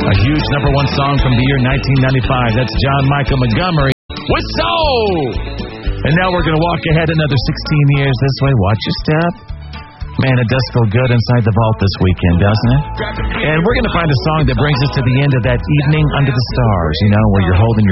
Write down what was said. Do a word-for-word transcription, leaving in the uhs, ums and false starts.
A huge number one song from the year nineteen ninety-five. That's John Michael Montgomery with Soul. And now we're going to walk ahead another sixteen years this way. Watch your step. Man, it does feel good inside the vault this weekend, doesn't it? And we're going to find a song that brings us to the end of that evening under the stars, you know, where you're holding your